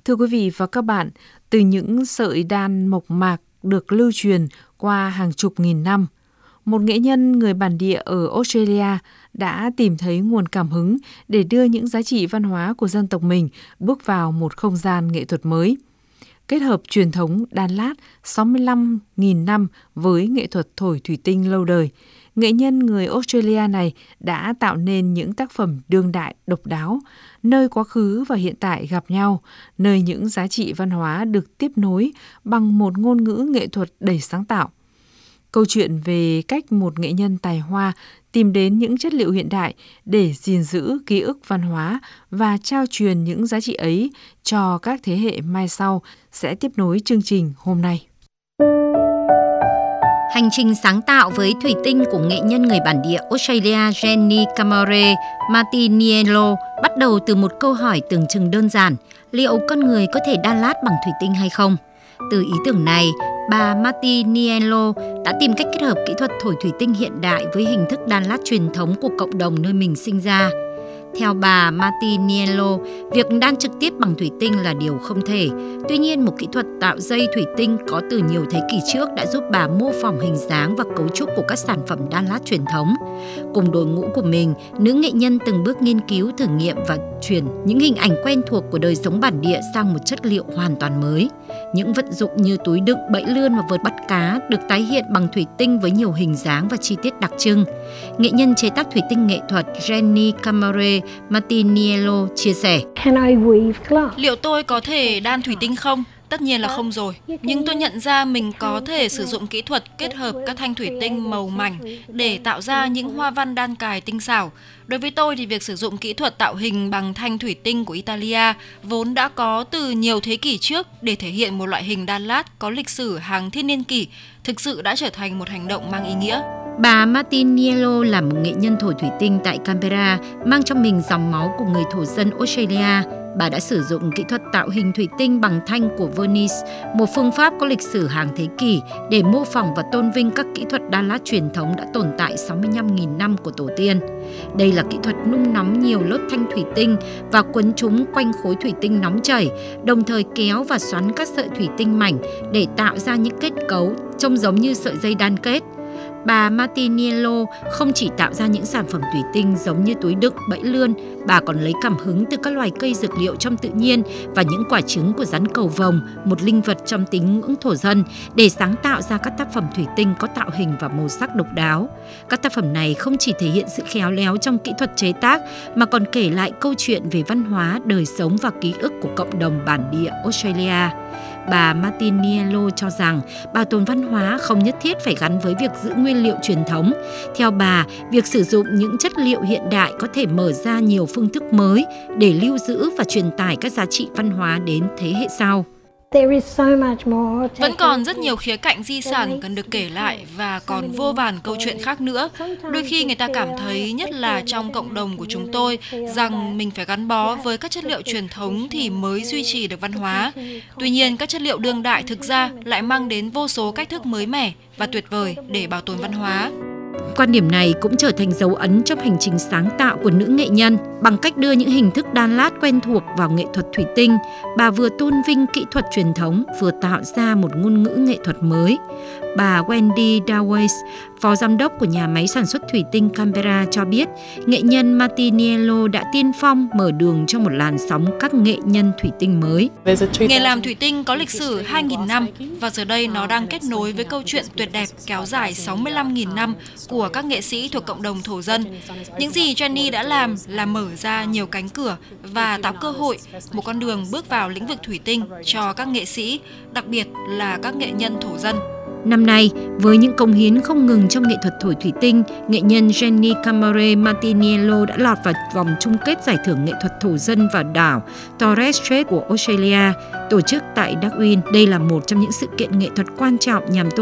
Thưa quý vị và các bạn, từ những sợi đan mộc mạc được lưu truyền qua hàng chục nghìn năm, một nghệ nhân người bản địa ở Australia đã tìm thấy nguồn cảm hứng để đưa những giá trị văn hóa của dân tộc mình bước vào một không gian nghệ thuật mới. Kết hợp truyền thống đan lát 65.000 năm với nghệ thuật thổi thủy tinh lâu đời, nghệ nhân người Australia này đã tạo nên những tác phẩm đương đại độc đáo, nơi quá khứ và hiện tại gặp nhau, nơi những giá trị văn hóa được tiếp nối bằng một ngôn ngữ nghệ thuật đầy sáng tạo. Câu chuyện về cách một nghệ nhân tài hoa tìm đến những chất liệu hiện đại để gìn giữ ký ức văn hóa và trao truyền những giá trị ấy cho các thế hệ mai sau sẽ tiếp nối chương trình hôm nay. Hành trình sáng tạo với thủy tinh của nghệ nhân người bản địa Australia Jenny Camore Martiniello bắt đầu từ một câu hỏi tưởng chừng đơn giản: liệu con người có thể đan lát bằng thủy tinh hay không? Từ ý tưởng này, bà Martiniello đã tìm cách kết hợp kỹ thuật thổi thủy tinh hiện đại với hình thức đan lát truyền thống của cộng đồng nơi mình sinh ra. Theo bà Martiniello, việc đan trực tiếp bằng thủy tinh là điều không thể. Tuy nhiên, một kỹ thuật tạo dây thủy tinh có từ nhiều thế kỷ trước đã giúp bà mô phỏng hình dáng và cấu trúc của các sản phẩm đan lát truyền thống. Cùng đội ngũ của mình, nữ nghệ nhân từng bước nghiên cứu, thử nghiệm và chuyển những hình ảnh quen thuộc của đời sống bản địa sang một chất liệu hoàn toàn mới. Những vận dụng như túi đựng, bẫy lươn và vợt bắt cá được tái hiện bằng thủy tinh với nhiều hình dáng và chi tiết đặc trưng. Nghệ nhân chế tác thủy tinh nghệ thuật Jenny Camore Martiniello chia sẻ: Liệu tôi có thể đan thủy tinh không? Tất nhiên là không rồi. Nhưng tôi nhận ra mình có thể sử dụng kỹ thuật kết hợp các thanh thủy tinh màu mảnh để tạo ra những hoa văn đan cài tinh xảo. Đối với tôi thì việc sử dụng kỹ thuật tạo hình bằng thanh thủy tinh của Italia vốn đã có từ nhiều thế kỷ trước để thể hiện một loại hình đan lát có lịch sử hàng thiên niên kỷ thực sự đã trở thành một hành động mang ý nghĩa. Bà Martiniello là một nghệ nhân thổi thủy tinh tại Canberra, mang trong mình dòng máu của người thổ dân Australia. Bà đã sử dụng kỹ thuật tạo hình thủy tinh bằng thanh của vernice, một phương pháp có lịch sử hàng thế kỷ để mô phỏng và tôn vinh các kỹ thuật đan lát truyền thống đã tồn tại 65.000 năm của tổ tiên. Đây là kỹ thuật nung nóng nhiều lớp thanh thủy tinh và quấn chúng quanh khối thủy tinh nóng chảy, đồng thời kéo và xoắn các sợi thủy tinh mảnh để tạo ra những kết cấu trông giống như sợi dây đan kết. Bà Martiniello không chỉ tạo ra những sản phẩm thủy tinh giống như túi đựng, bẫy lươn, bà còn lấy cảm hứng từ các loài cây dược liệu trong tự nhiên và những quả trứng của rắn cầu vồng, một linh vật trong tín ngưỡng thổ dân, để sáng tạo ra các tác phẩm thủy tinh có tạo hình và màu sắc độc đáo. Các tác phẩm này không chỉ thể hiện sự khéo léo trong kỹ thuật chế tác mà còn kể lại câu chuyện về văn hóa, đời sống và ký ức của cộng đồng bản địa Australia. Bà Martiniello cho rằng bảo tồn văn hóa không nhất thiết phải gắn với việc giữ nguyên liệu truyền thống. Theo bà, việc sử dụng những chất liệu hiện đại có thể mở ra nhiều phương thức mới để lưu giữ và truyền tải các giá trị văn hóa đến thế hệ sau. Vẫn còn rất nhiều khía cạnh di sản cần được kể lại và còn vô vàn câu chuyện khác nữa. Đôi khi người ta cảm thấy, nhất là trong cộng đồng của chúng tôi, rằng mình phải gắn bó với các chất liệu truyền thống thì mới duy trì được văn hóa. Tuy nhiên, các chất liệu đương đại thực ra lại mang đến vô số cách thức mới mẻ và tuyệt vời để bảo tồn văn hóa. Quan điểm này cũng trở thành dấu ấn trong hành trình sáng tạo của nữ nghệ nhân. Bằng cách đưa những hình thức đan lát quen thuộc vào nghệ thuật thủy tinh, bà vừa tôn vinh kỹ thuật truyền thống, vừa tạo ra một ngôn ngữ nghệ thuật mới. Bà Wendy Dawes, phó giám đốc của nhà máy sản xuất thủy tinh Canberra cho biết, nghệ nhân Martiniello đã tiên phong mở đường cho một làn sóng các nghệ nhân thủy tinh mới. Nghề làm thủy tinh có lịch sử 2.000 năm và giờ đây nó đang kết nối với câu chuyện tuyệt đẹp kéo dài 65.000 năm của các nghệ sĩ thuộc cộng đồng thổ dân. Những gì Jenny đã làm là mở ra nhiều cánh cửa và tạo cơ hội, một con đường bước vào lĩnh vực thủy tinh cho các nghệ sĩ, đặc biệt là các nghệ nhân thổ dân. Năm nay, với những cống hiến không ngừng trong nghệ thuật thổi thủy tinh, nghệ nhân Jenny Camore Martiniello đã lọt vào vòng chung kết giải thưởng nghệ thuật thổ dân và đảo Torres Strait của Australia, tổ chức tại Darwin. Đây là một trong những sự kiện nghệ thuật quan trọng nhằm